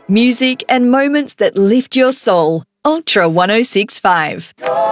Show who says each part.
Speaker 1: Music and moments that lift your soul. Ultra 1065.